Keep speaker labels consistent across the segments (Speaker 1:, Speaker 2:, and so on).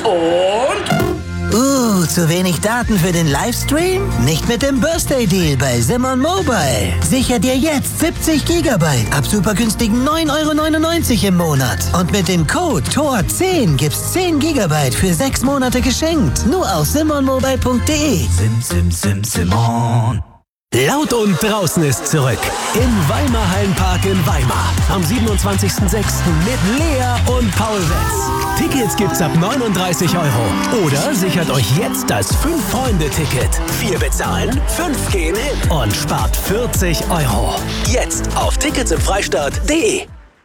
Speaker 1: Und?
Speaker 2: Zu wenig Daten für den Livestream? Nicht mit dem Birthday Deal bei Simon Mobile. Sicher dir jetzt 70 GB ab super günstigen 9,99 € im Monat. Und mit dem Code TOR10 gibt's 10 GB für 6 Monate geschenkt. Nur auf simonmobile.de.
Speaker 3: Simon. Laut und draußen ist zurück. Im Weimar Hallenpark in Weimar. Am 27.06. mit Lea und Paul Wetz. Tickets gibt's ab 39 €. Oder sichert euch jetzt das 5-Freunde-Ticket. 4 bezahlen, 5 gehen hin und spart 40 €. Jetzt auf ticketsimfreistaat.de.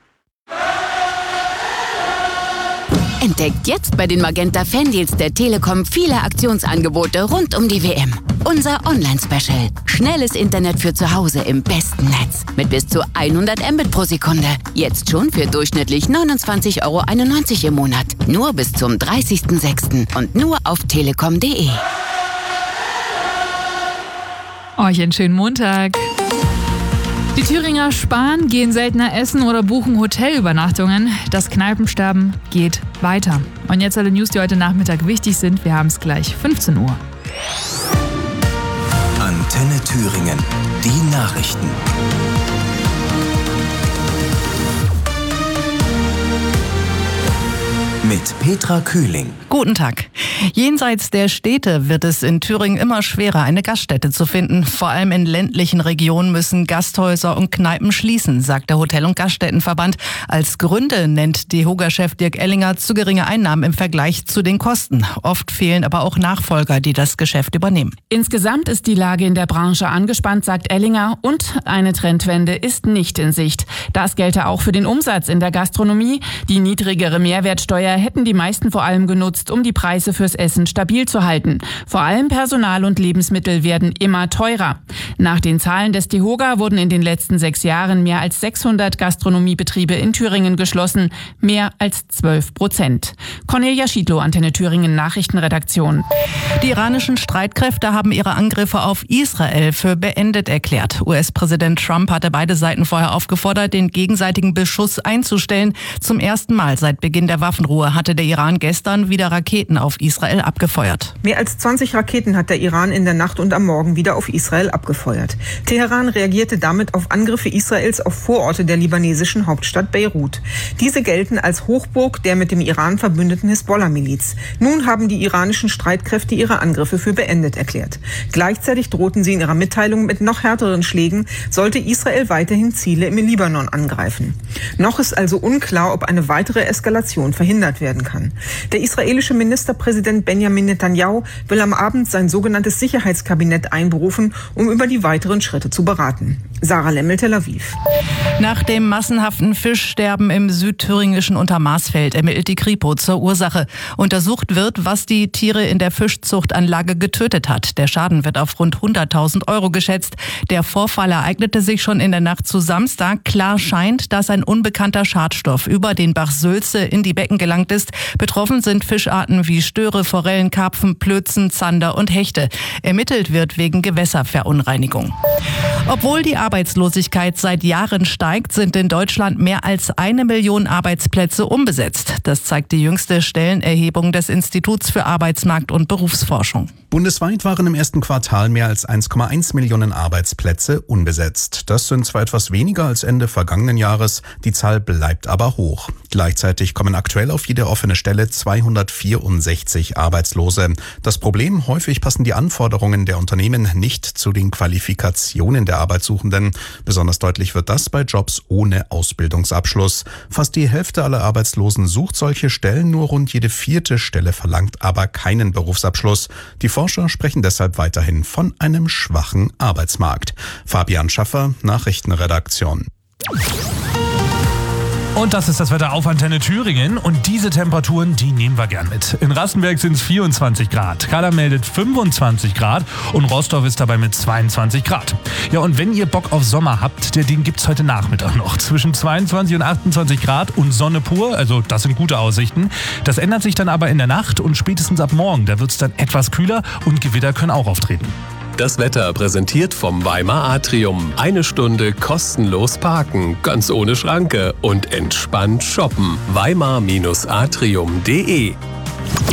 Speaker 4: Entdeckt jetzt bei den Magenta Fandeals der Telekom viele Aktionsangebote rund um die WM. Unser Online-Special. Schnelles Internet für zu Hause im besten Netz. Mit bis zu 100 Mbit pro Sekunde. Jetzt schon für durchschnittlich 29,91 € im Monat. Nur bis zum 30.06. und nur auf telekom.de.
Speaker 5: Euch einen schönen Montag. Die Thüringer sparen, gehen seltener essen oder buchen Hotelübernachtungen. Das Kneipensterben geht weiter. Und jetzt alle News, die heute Nachmittag wichtig sind. Wir haben es gleich, 15 Uhr.
Speaker 3: Antenne Thüringen. Die Nachrichten. Mit Petra Kühling.
Speaker 6: Guten Tag. Jenseits der Städte wird es in Thüringen immer schwerer, eine Gaststätte zu finden. Vor allem in ländlichen Regionen müssen Gasthäuser und Kneipen schließen, sagt der Hotel- und Gaststättenverband. Als Gründe nennt DEHOGA-Chef Dirk Ellinger zu geringe Einnahmen im Vergleich zu den Kosten. Oft fehlen aber auch Nachfolger, die das Geschäft übernehmen.
Speaker 7: Insgesamt ist die Lage in der Branche angespannt, sagt Ellinger, und eine Trendwende ist nicht in Sicht. Das gelte auch für den Umsatz in der Gastronomie. Die niedrigere Mehrwertsteuer hätten die meisten vor allem genutzt, um die Preise fürs Essen stabil zu halten. Vor allem Personal und Lebensmittel werden immer teurer. Nach den Zahlen des DEHOGA wurden in den letzten 6 Jahren mehr als 600 Gastronomiebetriebe in Thüringen geschlossen, mehr als 12%. Cornelia Schiedlow, Antenne Thüringen Nachrichtenredaktion.
Speaker 6: Die iranischen Streitkräfte haben ihre Angriffe auf Israel für beendet erklärt. US-Präsident Trump hatte beide Seiten vorher aufgefordert, den gegenseitigen Beschuss einzustellen. Zum ersten Mal seit Beginn der Waffenruhe hatte der Iran gestern wieder Raketen auf Israel abgefeuert.
Speaker 8: Mehr als 20 Raketen hat der Iran in der Nacht und am Morgen wieder auf Israel abgefeuert. Teheran reagierte damit auf Angriffe Israels auf Vororte der libanesischen Hauptstadt Beirut. Diese gelten als Hochburg der mit dem Iran verbündeten Hisbollah-Miliz. Nun haben die iranischen Streitkräfte ihre Angriffe für beendet erklärt. Gleichzeitig drohten sie in ihrer Mitteilung mit noch härteren Schlägen, sollte Israel weiterhin Ziele im Libanon angreifen. Noch ist also unklar, ob eine weitere Eskalation verhindert werden kann. Der israelische Ministerpräsident Benjamin Netanyahu will am Abend sein sogenanntes Sicherheitskabinett einberufen, um über die weiteren Schritte zu beraten. Sarah Lemmel, Tel Aviv.
Speaker 6: Nach dem massenhaften Fischsterben im südthüringischen Untermaßfeld ermittelt die Kripo zur Ursache. Untersucht wird, was die Tiere in der Fischzuchtanlage getötet hat. Der Schaden wird auf rund 100.000 € geschätzt. Der Vorfall ereignete sich schon in der Nacht zu Samstag. Klar scheint, dass ein unbekannter Schadstoff über den Bach Sülze in die Becken gelangt ist. Betroffen sind Fischarten wie Störe, Forellen, Karpfen, Plötzen, Zander und Hechte. Ermittelt wird wegen Gewässerverunreinigung. Obwohl die Arbeitslosigkeit seit Jahren steigt, sind in Deutschland mehr als 1 Million Arbeitsplätze unbesetzt. Das zeigt die jüngste Stellenerhebung des Instituts für Arbeitsmarkt- und Berufsforschung.
Speaker 9: Bundesweit waren im ersten Quartal mehr als 1,1 Millionen Arbeitsplätze unbesetzt. Das sind zwar etwas weniger als Ende vergangenen Jahres, die Zahl bleibt aber hoch. Gleichzeitig kommen aktuell auf jede offene Stelle 264 Arbeitslose. Das Problem: häufig passen die Anforderungen der Unternehmen nicht zu den Qualifikationen der Arbeitssuchenden. Besonders deutlich wird das bei Jobs ohne Ausbildungsabschluss. Fast die Hälfte aller Arbeitslosen sucht solche Stellen, nur rund jede 4. Stelle verlangt aber keinen Berufsabschluss. Die Forscher sprechen deshalb weiterhin von einem schwachen Arbeitsmarkt. Fabian Schaffer, Nachrichtenredaktion.
Speaker 10: Und das ist das Wetter auf Antenne Thüringen. Und diese Temperaturen, die nehmen wir gern mit. In Rastenberg sind es 24 Grad. Kahler meldet 25 Grad und Rostow ist dabei mit 22 Grad. Ja, und wenn ihr Bock auf Sommer habt, den gibt's heute Nachmittag noch. Zwischen 22 und 28 Grad und Sonne pur, also das sind gute Aussichten. Das ändert sich dann aber in der Nacht und spätestens ab morgen. Da wird's dann etwas kühler und Gewitter können auch auftreten.
Speaker 11: Das Wetter präsentiert vom Weimar Atrium. 1 Stunde kostenlos parken, ganz ohne Schranke und entspannt shoppen. weimar-atrium.de